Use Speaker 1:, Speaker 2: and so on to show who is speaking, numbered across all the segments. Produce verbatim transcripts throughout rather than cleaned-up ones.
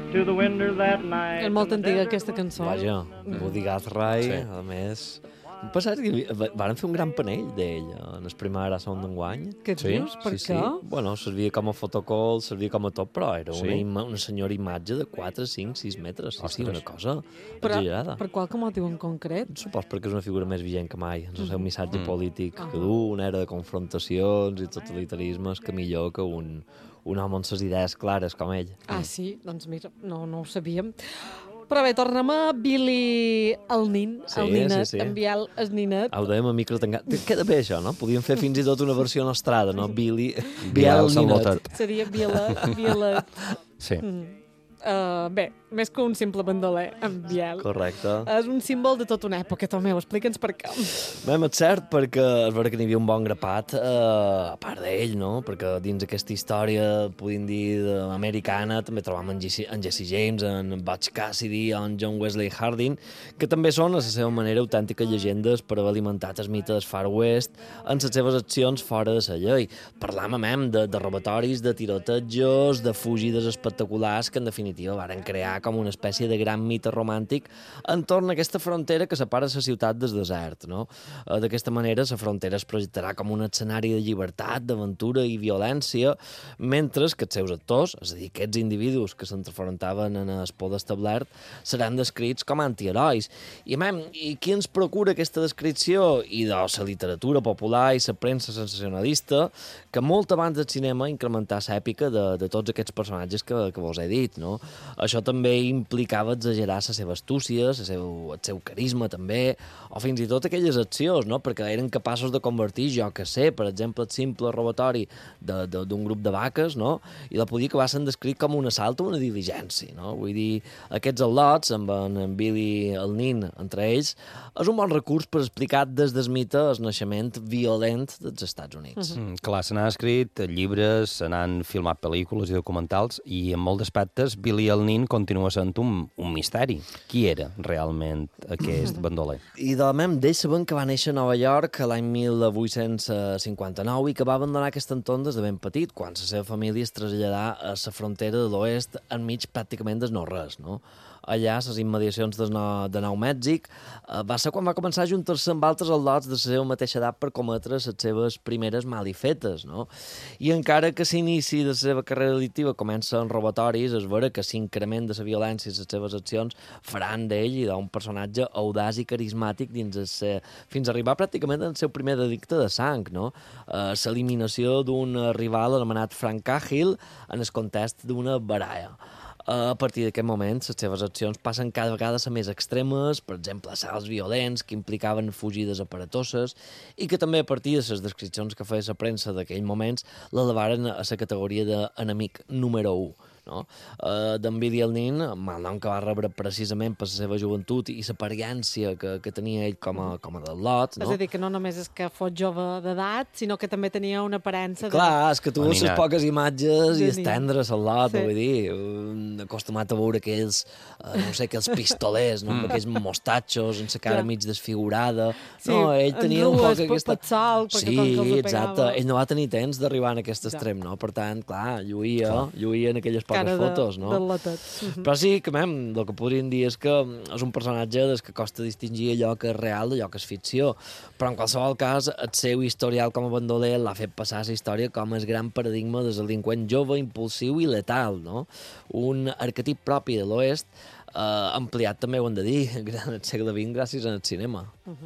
Speaker 1: to the window that night.
Speaker 2: És molt antiga aquesta cançó.
Speaker 3: Vaja, Woody Guthrie, sí. A més... Em passa que van fer un gran panell d'ell en el primer ara segon d'enguany.
Speaker 2: Què et dius? Per
Speaker 3: sí,
Speaker 2: què?
Speaker 3: Sí. Bueno, servia com a fotocol, servia com a tot, però era
Speaker 4: Sí.
Speaker 3: una, ima una senyora imatge de quatre, cinc, sis metres. Sí, sí, una cosa
Speaker 2: Però
Speaker 3: exagerada.
Speaker 2: per qualque motiu en concret?
Speaker 3: Supos perquè és una figura més vigent que mai. El seu missatge
Speaker 4: Mm.
Speaker 3: polític
Speaker 2: Ah.
Speaker 3: que du, una era de confrontacions i totalitarismes que millor que un, un home amb ses idees clares com ell.
Speaker 2: Ah, sí? Doncs mira, no, no ho sabíem. Però bé, tornem a Billy el nin,
Speaker 3: Sí,
Speaker 2: el ninet,
Speaker 3: sí, sí.
Speaker 2: en Biel el ninet.
Speaker 3: Ho dèiem a micro tancat. Queda bé això, no? Podíem fer fins i tot una versió nostrada, no? Billy...
Speaker 4: Biel
Speaker 3: Biel
Speaker 4: s'ha
Speaker 3: Ninet.
Speaker 4: lotat.
Speaker 2: Seria Violet, Violet.
Speaker 4: Sí.
Speaker 2: Mm. Uh, bé, més que un simple bandoler, en Biel.
Speaker 3: Correcte.
Speaker 2: És un símbol de tota una època, Tomeu, explica'ns per què.
Speaker 3: Mem, és cert, perquè és vera que n'hi havia un bon grapat, eh, a part d'ell, no? Perquè dins aquesta història, podem dir, de- americana, també trobam en Jesse, en Jesse James, en Butch Cassidy, en John Wesley Harding, que també són, a la seva manera, autèntiques llegendes per haver alimentat el mite del Far West en les seves accions fora de la llei. Parlam, mem, de, de robatoris, de tirotejos, de fugides espectaculars que, en definitiva, varen crear com una espècie de gran mite romàntic entorn a aquesta frontera que separa la ciutat del desert, no? Eh, D'aquesta manera, la frontera es projectarà com un escenari de llibertat, d'aventura i violència, mentre que els seus actors, és a dir, aquests individus que s'enfrontaven en el poder establert, seran descrits com antiherois. I, mem, i qui ens procura aquesta descripció? I de la literatura popular i la premsa sensacionalista, que molt abans del cinema incrementar l'èpica de, de tots aquests personatges que, que vos he dit, no? Això també implicava exagerar la seva astúcia, el seu, el seu carisma també, o fins i tot aquelles accions, no? Perquè eren capaços de convertir, jo que sé, per exemple, el simple robatori de- de- d'un grup de vaques, no? I la podia acabar sent descrit com un assalt o una diligència, no? Vull dir, aquests al·lots, amb en, en Billy el nin, entre ells, és un bon recurs per explicar des del mite el naixement violent dels Estats Units.
Speaker 4: Mm, clar, se n'han escrit llibres, se n'han filmat pel·lícules i documentals, i en molts aspectes Billy el nin continua sent un, un misteri. Qui era realment aquest bandoler?
Speaker 3: I de la mem d'ell sabem que va néixer a Nova York l'any mil vuit-cents cinquanta-nou i que va abandonar aquest entorn des de ben petit, quan la seva família es traslladà a la frontera de l'oest enmig pràcticament del no-res, no? Allà, a les immediacions de, nou, de Nou Mèxic, eh, va ser quan va començar a juntar-se amb altres al·lots de la seva mateixa edat per cometre les seves primeres malifetes, no? I encara que s'inici de la seva carrera delictiva comença en robatoris, és vera que l'increment de la violència i les seves accions faran d'ell i d'un personatge audaç i carismàtic dins el ser, fins a arribar pràcticament al seu primer delicte de sang, no? Eh, l'eliminació d'un rival anomenat Frank Cahill en el context d'una baralla. A partir d'aquest moment, les seves accions passen cada vegada a ser més extremes, per exemple, assalts violents que implicaven fugides aparatoses i que també a partir de les descripcions que feia la premsa d'aquells moments l'elevaren a la categoria d'enemic número u. No? Uh, D'en Billy el nin, mal nom que va rebre precisament per la seva joventut i l'apariència que, que tenia ell com a, com a del lot. No?
Speaker 2: És a dir, que no només és que fos jove d'edat, sinó que també tenia una aparença de...
Speaker 3: Clar, és que tu veus les
Speaker 4: Aninat.
Speaker 3: poques imatges
Speaker 2: De
Speaker 3: i és
Speaker 2: nin.
Speaker 3: tendre al lot,
Speaker 2: Sí.
Speaker 3: vull dir, um, acostumat a veure aquells, uh, no sé, aquells pistolers, no? Amb aquells mostatxos, amb la cara
Speaker 2: Ja.
Speaker 3: mig desfigurada.
Speaker 2: Sí,
Speaker 3: no, ell
Speaker 2: en
Speaker 3: tenia un
Speaker 2: rues,
Speaker 3: poc aquesta...
Speaker 2: Patsal, perquè
Speaker 3: sí,
Speaker 2: com que els
Speaker 3: exacte.
Speaker 2: pegava.
Speaker 3: Ell no va tenir temps d'arribar en aquest
Speaker 2: Ja.
Speaker 3: extrem, no? Per tant, clar, lluïa, lluïa en aquelles poques
Speaker 2: Cara de,
Speaker 3: fotos, no?
Speaker 2: de latet.
Speaker 3: Però sí, que, mem, el que podríem dir és que és un personatge des que costa distingir allò que és real d'allò que és ficció. Però en qualsevol cas, el seu historial com a bandoler l'ha fet passar a la història com el gran paradigma del delinqüent jove, impulsiu i letal, no? Un arquetip propi de l'oest, eh, ampliat també ho hem de dir, al segle vint gràcies al cinema.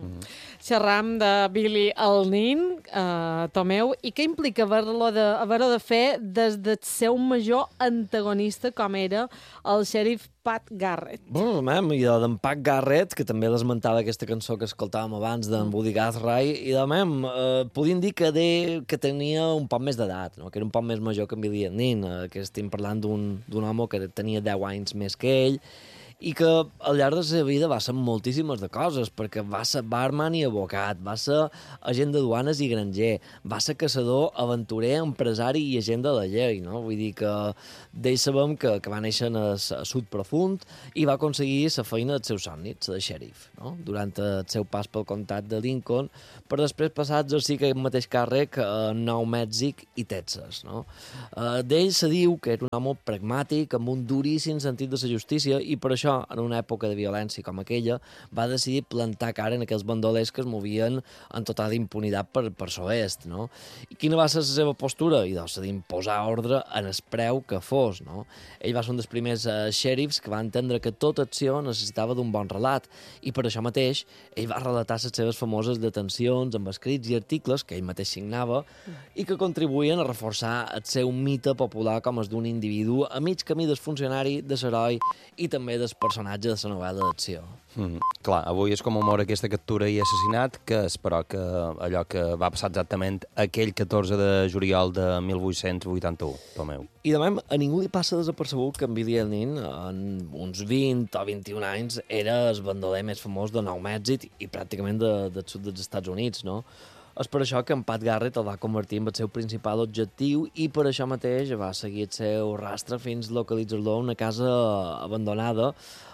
Speaker 2: Xerram de Billy el nin, eh, Tomeu, i què implica haver-lo de, haver de fer des del seu major antagonista, com era el xèrif Pat Garrett?
Speaker 3: Bueno, mem, i de d'en Pat Garrett, que també l'esmentava aquesta cançó que escoltàvem abans d'en Woody Guthrie, i de mem, eh, podíem dir que, de, que tenia un poc més d'edat, no? Que era un poc més major que en Billy el nin, eh, que estem parlant d'un d'un home que tenia deu anys més que ell, i que al llarg de la seva vida va ser moltíssimes de coses, perquè va ser barman i abocat, va ser agent de duanes i granger, va ser caçador, aventurer, empresari i agent de la llei, no? Vull dir que d'ell sabem que, que va néixer a, a Sud Profund i va aconseguir la feina dels seus somnis, de xèrif, no? Durant el seu pas pel comtat de Lincoln, per després passar a exercir aquest mateix càrrec a Nou Mèxic i Texas, no? Uh, d'ell se diu que era un home pragmàtic, amb un duríssim sentit de la justícia, i per això, en una època de violència com aquella, va decidir plantar cara en aquells bandolers que es movien en total impunitat per, per l'oest, no? I quina va ser la seva postura? I doncs, d'imposar ordre en el preu que fos, no? Ell va ser un dels primers uh, xèrifs que va entendre que tota acció necessitava d'un bon relat, i per això mateix ell va relatar les seves famoses detencions amb escrits i articles que ell mateix signava i que contribuïen a reforçar el seu mite popular com és d'un individu a mig camí del funcionari, de l'heroi i també del personatge de la novel·la d'acció.
Speaker 4: Mm, clar, avui es commemora aquesta captura i assassinat, que és, però, que allò que va passar exactament aquell catorze de juliol de mil vuit-cents vuitanta-u, Tomeu.
Speaker 3: I demà a ningú li passa desapercebut que en Billy Elnin, en uns vint o vint-i-un anys, era el bandoler més famós de Nou Mèxic i pràcticament de, del sud dels Estats Units, no? És per això que en Pat Garrett el va convertir en el seu principal objectiu i per això mateix va seguir el seu rastre fins a localitzar-lo en una casa abandonada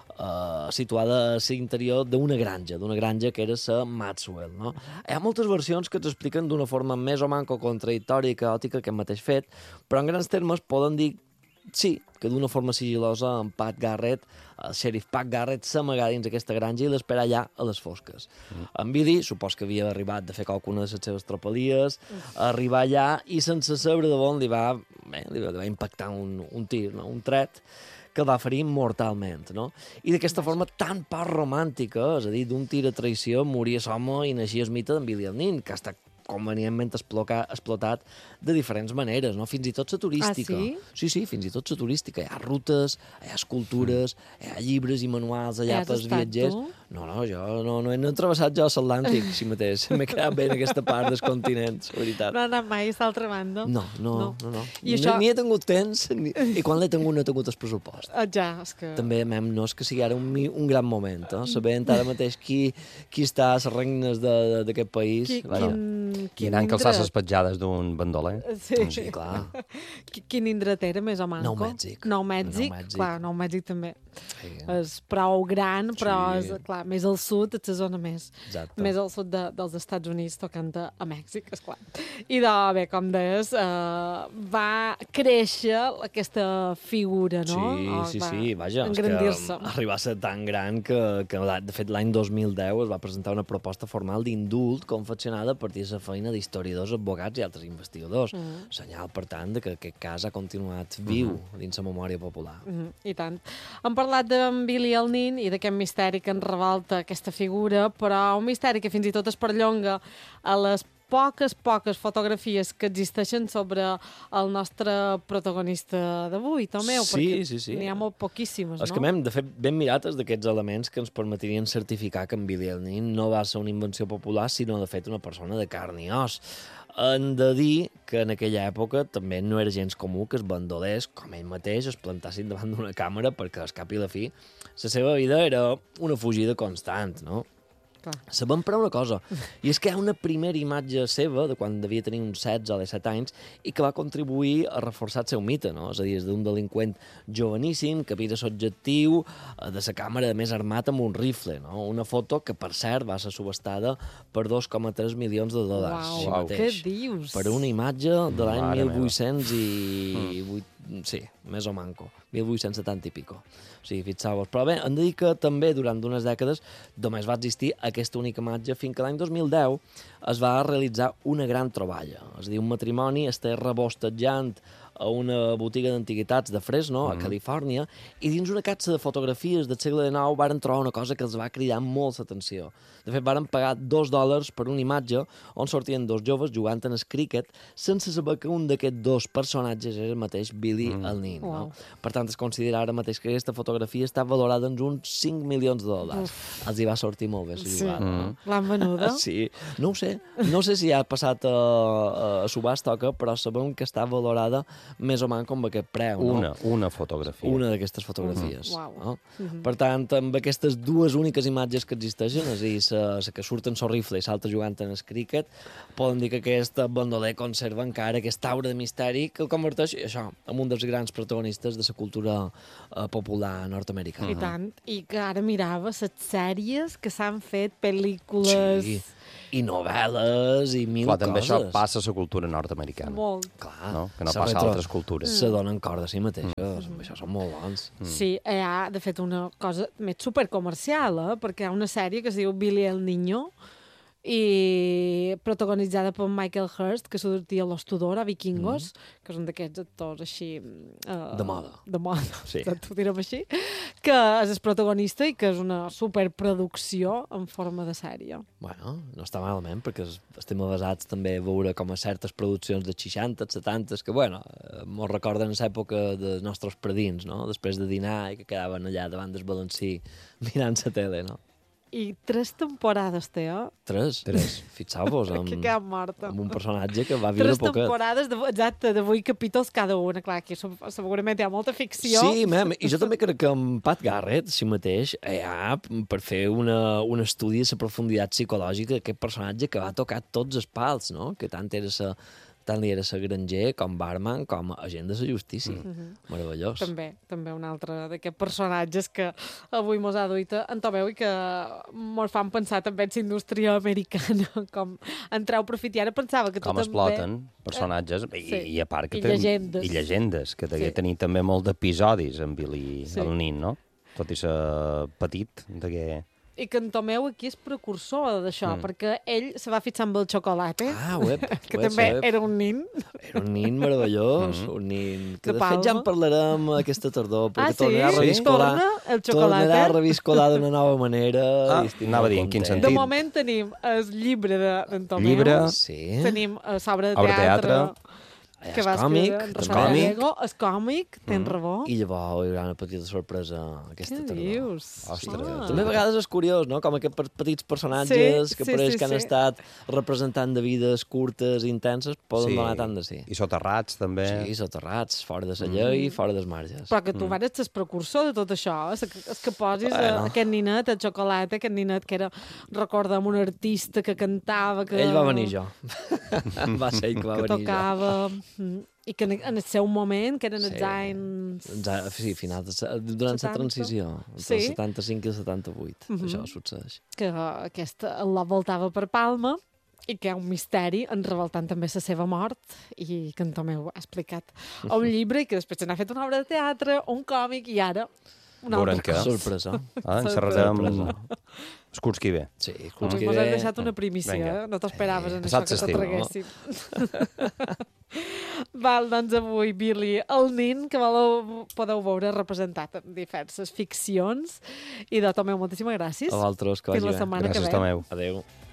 Speaker 3: Uh, situada a l'interior d'una granja, d'una granja que era la Maxwell, no? Hi ha moltes versions que ens expliquen d'una forma més o manco contradictòria i caòtica aquest mateix fet, però en grans termes poden dir sí, que d'una forma sigil·losa en Pat Garrett, el xèrif Pat Garrett, s'amagà dins aquesta granja i l'espera allà a les fosques. Mm. En Billy, supos que havia arribat de fer qualcuna de les seves tropelies, mm. arribar allà i sense saber de bon li va, bé, li va, li va impactar un, un tir, no? Un tret, que el va ferir mortalment, no? I d'aquesta forma tan poc romàntica, és a dir, d'un tir a traïció, moria l'home i naixia el mite d'en Billy Elnin, que ha estat convenientment exploca, explotat de diferents maneres, no? Fins i tot la turística.
Speaker 2: Ah, sí?
Speaker 3: Sí, sí, fins i tot la turística. Hi ha rutes, hi ha escultures, mm. hi ha llibres i manuals allà pels viatgers.
Speaker 2: Tu?
Speaker 3: No, no, jo no, no, he, no he travessat jo l'Atlàntic, si mateix. M'he quedat bé en aquesta part dels continents, la veritat.
Speaker 2: No ha anat mai a l'altra banda?
Speaker 3: No, no, no. no, no.
Speaker 2: I això...
Speaker 3: Ni he tingut temps, ni... i quan l'he tingut no he tingut el pressupost.
Speaker 2: Ah, ja, és que...
Speaker 3: També, mem, no és que sigui ara un, un gran moment, eh? Sabent ara mateix qui, qui està a les regnes d'aquest país.
Speaker 2: Qui,
Speaker 3: Vaja.
Speaker 2: quin,
Speaker 4: I anant a calçar les petjades d'un bandoler.
Speaker 2: Sí.
Speaker 3: Sí, clar.
Speaker 2: Quin indret era, més o manco?
Speaker 3: Nou Mèxic.
Speaker 2: Nou Mèxic,
Speaker 3: Nou Mèxic.
Speaker 2: clar, Nou Mèxic també.
Speaker 3: Sí.
Speaker 2: És prou gran, però
Speaker 3: Sí.
Speaker 2: és, clar, més al sud, és la zona més,
Speaker 3: Exacte.
Speaker 2: més al sud de, dels Estats Units, tocant a, a Mèxic, esclar. I de, bé, com deies, eh, va créixer aquesta figura, no?
Speaker 3: Sí,
Speaker 2: O
Speaker 3: sí,
Speaker 2: va
Speaker 3: sí, vaja, és que
Speaker 2: engrandir-se.
Speaker 3: arribar a ser tan gran que, que de fet, l'any dos mil deu es va presentar una proposta formal d'indult confeccionada a partir de la feina d'historiadors, advocats i altres investigadors. Mm. Senyal, per tant, de que aquest cas ha continuat viu mm. dins la memòria popular.
Speaker 2: Mm, I tant. Hem parlat d'en Billy Elnin i d'aquest misteri que ens revolta aquesta figura, però un misteri que fins i tot es perllonga a les poques, poques fotografies que existeixen sobre el nostre protagonista d'avui, Tomeu,
Speaker 3: Sí,
Speaker 2: perquè
Speaker 3: sí, sí.
Speaker 2: n'hi ha molt poquíssimes,
Speaker 3: És
Speaker 2: no?
Speaker 3: que hem, de fet, ben mirat és d'aquests elements que ens permetrien certificar que en Billy Elnin no va ser una invenció popular, sinó, de fet, una persona de carn i os. Hem de dir que en aquella època també no era gens comú que els bandolers, com ell mateix, es plantassin davant d'una càmera perquè, al cap i la fi, la seva vida era una fugida constant, no?
Speaker 2: Clar.
Speaker 3: Sabem però una cosa, i és que hi ha una primera imatge seva de quan devia tenir uns setze o disset anys i que va contribuir a reforçar el seu mite, no? És a dir, és d'un delinqüent joveníssim que mira l'objectiu de la càmera més armat amb un rifle, no? Una foto que, per cert, va ser subestada per dos coma tres milions de dòlars.
Speaker 2: Uau,
Speaker 3: així
Speaker 2: uau.
Speaker 3: mateix.
Speaker 2: Què dius?
Speaker 3: Per una imatge de l'any
Speaker 4: Mare
Speaker 3: mil vuit-cents i
Speaker 4: meva.
Speaker 3: vuit... Sí, més o manco. mil vuit-cents setanta i pico. O sigui, fixeu-vos. Però bé, hem de dir que també durant unes dècades només va existir aquesta única imatge fins que l'any dos mil deu es va realitzar una gran troballa. És a dir, un matrimoni està rebostejant a una botiga d'antiguitats de Fresno, a Califòrnia, i dins una capsa de fotografies del segle dinou varen trobar una cosa que els va cridar molt l'atenció. De fet, varen pagar dos dòlars per una imatge on sortien dos joves jugant en el críquet sense saber que un d'aquests dos personatges era el mateix Billy mm. Elnin. No?
Speaker 2: Wow.
Speaker 3: Per tant, es considera ara mateix que aquesta fotografia està valorada en uns cinc milions de dòlars.
Speaker 2: Uf.
Speaker 3: Els hi va sortir molt bé la
Speaker 2: Sí.
Speaker 3: jugada.
Speaker 4: Mm.
Speaker 2: L'han venuda?
Speaker 3: Sí, no ho sé. No sé si ha passat a, a subhasta o què, però sabem que està valorada més o menys com aquest preu, no?
Speaker 4: Una, una fotografia.
Speaker 3: Una d'aquestes fotografies.
Speaker 2: Uh -huh.
Speaker 3: No?
Speaker 2: Uh -huh.
Speaker 3: Per tant, amb aquestes dues úniques imatges que existeixen, és a dir, la, la que surt en el rifle i l'altra jugant en el cricket, poden dir que aquest bandoler conserva encara aquesta aura de misteri que el converteix, això, en un dels grans protagonistes de la cultura eh, popular nord-americana.
Speaker 2: I tant. I que ara mirava les sèries que s'han fet, pel·lícules...
Speaker 3: Sí, i novel·les i mil
Speaker 4: Clar, també
Speaker 3: coses.
Speaker 4: això passa a la cultura nord-americana.
Speaker 2: Molt.
Speaker 3: Clar,
Speaker 4: No? Que no
Speaker 3: se
Speaker 4: passa a
Speaker 3: retro-
Speaker 4: altres cultures.
Speaker 3: Se donen cor de si mateixos. Mm. Això són molt bons.
Speaker 4: Mm.
Speaker 2: Sí, hi ha, de fet, una cosa més supercomercial, eh? Perquè hi ha una sèrie que es diu Billy el Niño, i protagonitzada per Michael Hurst, que sortia a Los Tudor, a Vikingos, mm. que és un d'aquests actors així... Uh,
Speaker 3: De moda.
Speaker 2: De moda,
Speaker 4: Sí.
Speaker 2: ho direm així, que és el protagonista i que és una superproducció en forma de sèrie.
Speaker 3: Bueno, no està malament, perquè es- estem basats també a veure com a certes produccions de seixanta, setanta, que, bueno, eh, mos recorden l'època dels nostres predins, no? Després de dinar i que quedaven allà davant del balancí mirant la tele, no?
Speaker 2: I tres temporades té, eh?
Speaker 3: Tres.
Speaker 4: Tres.
Speaker 3: Fixeu-vos,
Speaker 2: Que
Speaker 3: amb,
Speaker 2: queda morta.
Speaker 3: amb un personatge que va viure
Speaker 2: Tres
Speaker 3: poquet.
Speaker 2: temporades, de, exacte, de vuit capítols cada una. Clar, aquí som- segurament hi ha molta ficció.
Speaker 3: Sí, mem, i jo també crec que amb Pat Garrett, si mateix, hi ha per fer una, un estudi de la profunditat psicològica d'aquest personatge que va tocar tots els pals, no? Que tant era sa, tant li era sa granger, com barman, com agent de la justícia. Mm. Meravellós.
Speaker 2: També, també un altre d'aquests personatges que avui mos ha duit en Tomeu i que mos fan pensar també en la indústria americana, com entreu profit. I ara pensava que tu
Speaker 4: Com
Speaker 2: també...
Speaker 4: exploten personatges, i,
Speaker 2: sí.
Speaker 4: i a part que
Speaker 2: I
Speaker 4: té-
Speaker 2: llegendes.
Speaker 4: I llegendes, que degué
Speaker 2: Sí.
Speaker 4: tenir també molt d'episodis en Billy
Speaker 2: Sí.
Speaker 4: el nin, no? Tot i ser petit, degué...
Speaker 2: I que en Tomeu aquí és precursor d'això, mm. perquè ell se va fixar amb el xocolate,
Speaker 3: Ah, web,
Speaker 2: que
Speaker 3: web,
Speaker 2: també
Speaker 3: web.
Speaker 2: era un nin.
Speaker 3: Era un nin meravellós, un nin que
Speaker 2: De
Speaker 3: de, fet ja en
Speaker 2: Palma.
Speaker 3: parlarem aquesta tardor, perquè
Speaker 2: Ah, sí?
Speaker 3: tornarà a
Speaker 2: Sí?
Speaker 3: reviscolar,
Speaker 2: Torna el xocolate?
Speaker 3: tornarà a reviscolar d'una nova manera.
Speaker 4: Ah,
Speaker 3: i estic
Speaker 4: anava a
Speaker 3: molt
Speaker 4: dir, en quin
Speaker 3: content.
Speaker 2: De
Speaker 4: sentit?
Speaker 2: moment tenim el llibre de- d'en Tomeu.
Speaker 4: Llibre.
Speaker 3: Sí.
Speaker 2: Tenim eh, l'obra de
Speaker 4: Obra de
Speaker 2: teatre,
Speaker 4: teatre.
Speaker 2: que
Speaker 3: És
Speaker 2: va
Speaker 3: còmic,
Speaker 2: escriure en
Speaker 3: és
Speaker 2: Rafael
Speaker 4: còmic.
Speaker 2: Gallego. És còmic, tens raó.
Speaker 3: I llavors hi haurà una petita sorpresa aquesta
Speaker 2: Què
Speaker 3: tardor.
Speaker 2: dius?
Speaker 4: Ostres.
Speaker 2: Ah.
Speaker 3: També a vegades és curiós, no?, com aquests pe- petits personatges
Speaker 2: Sí,
Speaker 3: que
Speaker 2: sí,
Speaker 3: pareix
Speaker 2: sí,
Speaker 3: que han
Speaker 2: sí.
Speaker 3: estat representant de vides curtes, intenses, poden
Speaker 4: Sí.
Speaker 3: donar tant de sí.
Speaker 4: I soterrats, també.
Speaker 3: Sí, soterrats, fora de la llei, fora dels marges.
Speaker 2: Però que tu mm. eres el precursor de tot això, és que, és que posis
Speaker 3: Bueno.
Speaker 2: bueno. aquest ninet, el xocolata, aquest ninet que era, recorda'm, un artista que cantava, que...
Speaker 3: Ell va venir jo. Va ser ell que va
Speaker 2: que
Speaker 3: venir
Speaker 2: tocava, mm, i que en, en el seu moment, que eren els
Speaker 3: Sí.
Speaker 2: anys...
Speaker 3: jo. Ja, sí, final de, sa- durant la
Speaker 2: setanta.
Speaker 3: transició, entre
Speaker 2: Sí.
Speaker 3: el setanta-cinc i el setanta-vuit.
Speaker 2: Mhm.
Speaker 3: Això succeeix.
Speaker 2: que aquesta la voltava per Palma i que hi ha un misteri enrevoltant també la seva mort i que en Tomeu ha explicat a un llibre i que després se n'ha fet una obra de teatre, un còmic i ara una
Speaker 4: Veurem
Speaker 2: altra
Speaker 4: què.
Speaker 2: cosa.
Speaker 3: Sorpresa.
Speaker 4: Ah, encerrarem
Speaker 3: Sorpresa.
Speaker 4: els curs que hi ve.
Speaker 3: Sí,
Speaker 2: Avui
Speaker 3: curs que
Speaker 2: mos has
Speaker 3: ve...
Speaker 2: deixat una primícia,
Speaker 4: Vinga.
Speaker 2: eh? No t'esperaves en
Speaker 4: Passat
Speaker 2: això que te
Speaker 4: l'estiu, no?
Speaker 2: traguéssim. Val, doncs avui Billy el nin, que valeu, podeu veure representat en diverses ficcions. I de Tomeu, moltíssimes gràcies.
Speaker 3: A vosaltres, que
Speaker 2: Fins
Speaker 3: vagi
Speaker 2: la
Speaker 3: bé.
Speaker 2: setmana que
Speaker 4: Gràcies,
Speaker 2: ve.
Speaker 4: Tomeu.
Speaker 3: Adéu.